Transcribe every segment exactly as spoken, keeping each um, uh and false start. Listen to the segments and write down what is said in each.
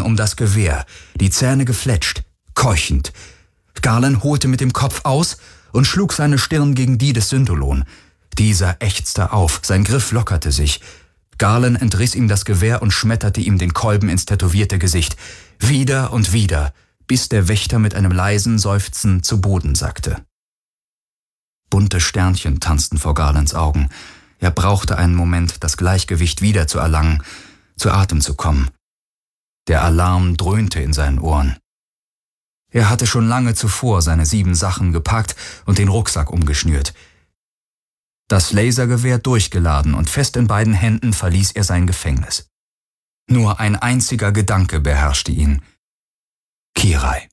um das Gewehr, die Zähne gefletscht, keuchend. Garland holte mit dem Kopf aus und schlug seine Stirn gegen die des Syndolon. Dieser ächzte auf, sein Griff lockerte sich. Garland entriss ihm das Gewehr und schmetterte ihm den Kolben ins tätowierte Gesicht. Wieder und wieder, bis der Wächter mit einem leisen Seufzen zu Boden sackte. Bunte Sternchen tanzten vor Garlands Augen. Er brauchte einen Moment, das Gleichgewicht wieder zu erlangen, zu Atem zu kommen. Der Alarm dröhnte in seinen Ohren. Er hatte schon lange zuvor seine sieben Sachen gepackt und den Rucksack umgeschnürt. Das Lasergewehr durchgeladen und fest in beiden Händen verließ er sein Gefängnis. Nur ein einziger Gedanke beherrschte ihn. Kirai.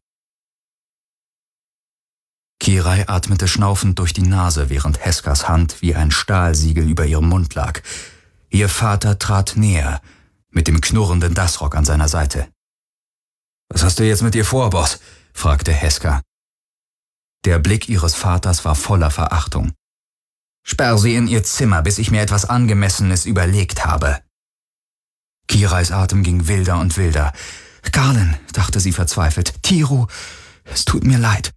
Kirai atmete schnaufend durch die Nase, während Heskas Hand wie ein Stahlsiegel über ihrem Mund lag. Ihr Vater trat näher, mit dem knurrenden Dasrock an seiner Seite. »Was hast du jetzt mit ihr vor, Boss?« fragte Heska. Der Blick ihres Vaters war voller Verachtung. »Sperr sie in ihr Zimmer, bis ich mir etwas Angemessenes überlegt habe.« Kirais Atem ging wilder und wilder. »Garland«, dachte sie verzweifelt, »Tiru, es tut mir leid.«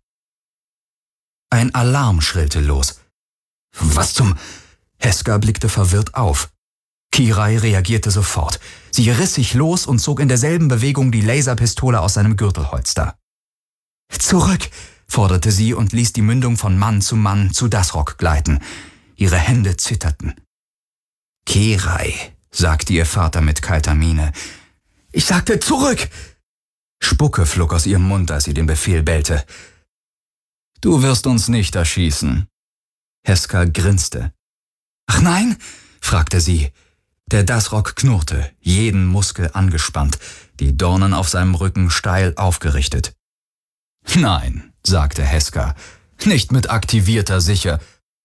Ein Alarm schrillte los. »Was zum...« Heska blickte verwirrt auf. Kirai reagierte sofort. Sie riss sich los und zog in derselben Bewegung die Laserpistole aus seinem Gürtelholster. »Zurück«, forderte sie und ließ die Mündung von Mann zu Mann zu Dasrock gleiten. Ihre Hände zitterten. »Kirai«, sagte ihr Vater mit kalter Miene. »Ich sagte zurück!« Spucke flog aus ihrem Mund, als sie den Befehl bellte. »Du wirst uns nicht erschießen.« Heska grinste. »Ach nein?« fragte sie. Der Dasrock knurrte, jeden Muskel angespannt, die Dornen auf seinem Rücken steil aufgerichtet. »Nein«, sagte Heska, »nicht mit aktivierter Sicher.«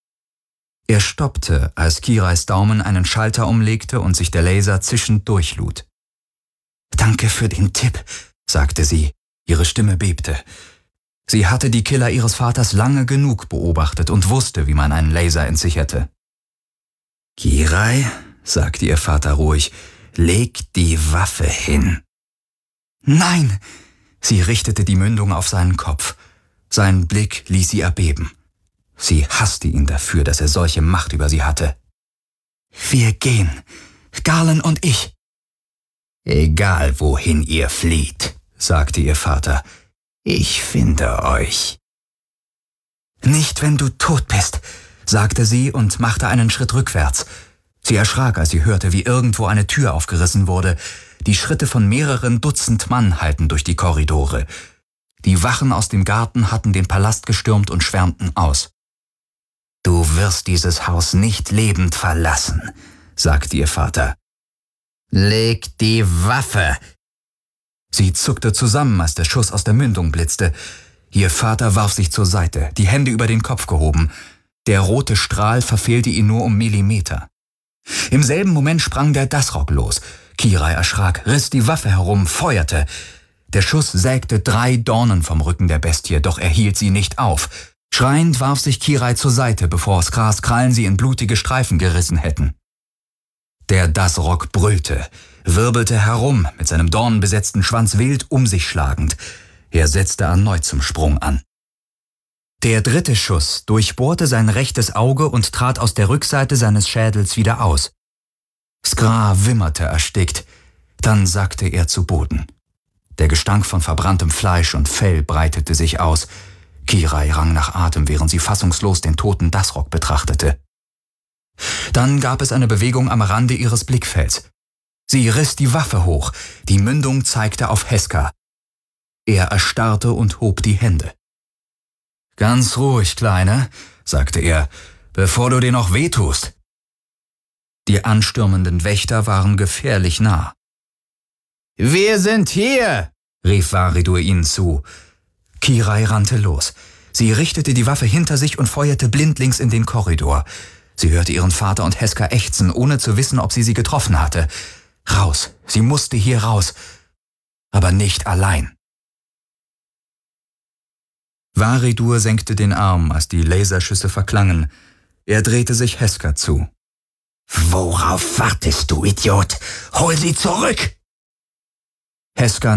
Er stoppte, als Kirais Daumen einen Schalter umlegte und sich der Laser zischend durchlud. »Danke für den Tipp«, sagte sie. Ihre Stimme bebte. Sie hatte die Killer ihres Vaters lange genug beobachtet und wusste, wie man einen Laser entsicherte. »Kirai«, sagte ihr Vater ruhig, »leg die Waffe hin.« »Nein!« Sie richtete die Mündung auf seinen Kopf. Sein Blick ließ sie erbeben. Sie hasste ihn dafür, dass er solche Macht über sie hatte. »Wir gehen, Garland und ich.« »Egal, wohin ihr flieht«, sagte ihr Vater, »ich finde euch.« »Nicht, wenn du tot bist«, sagte sie und machte einen Schritt rückwärts. Sie erschrak, als sie hörte, wie irgendwo eine Tür aufgerissen wurde. Die Schritte von mehreren Dutzend Mann hallten durch die Korridore. Die Wachen aus dem Garten hatten den Palast gestürmt und schwärmten aus. »Du wirst dieses Haus nicht lebend verlassen«, sagte ihr Vater. »Leg die Waffe!« Sie zuckte zusammen, als der Schuss aus der Mündung blitzte. Ihr Vater warf sich zur Seite, die Hände über den Kopf gehoben. Der rote Strahl verfehlte ihn nur um Millimeter. Im selben Moment sprang der Dasrock los. Kirai erschrak, riss die Waffe herum, feuerte. Der Schuss sägte drei Dornen vom Rücken der Bestie, doch er hielt sie nicht auf. Schreiend warf sich Kirai zur Seite, bevor aus Gras Krallen sie in blutige Streifen gerissen hätten. Der Dasrock brüllte, wirbelte herum, mit seinem dornenbesetzten Schwanz wild um sich schlagend. Er setzte erneut zum Sprung an. Der dritte Schuss durchbohrte sein rechtes Auge und trat aus der Rückseite seines Schädels wieder aus. Skra wimmerte erstickt, dann sackte er zu Boden. Der Gestank von verbranntem Fleisch und Fell breitete sich aus. Kirai rang nach Atem, während sie fassungslos den toten Dasrock betrachtete. Dann gab es eine Bewegung am Rande ihres Blickfelds. Sie riss die Waffe hoch, die Mündung zeigte auf Heska. Er erstarrte und hob die Hände. »Ganz ruhig, Kleine«, sagte er, »bevor du dir noch wehtust.« Die anstürmenden Wächter waren gefährlich nah. »Wir sind hier«, rief Varidur ihnen zu. Kirai rannte los. Sie richtete die Waffe hinter sich und feuerte blindlings in den Korridor. Sie hörte ihren Vater und Heska ächzen, ohne zu wissen, ob sie sie getroffen hatte. Raus, sie musste hier raus, aber nicht allein. Varidur senkte den Arm, als die Laserschüsse verklangen. Er drehte sich Heska zu. »Worauf wartest du, Idiot? Hol sie zurück!« Heska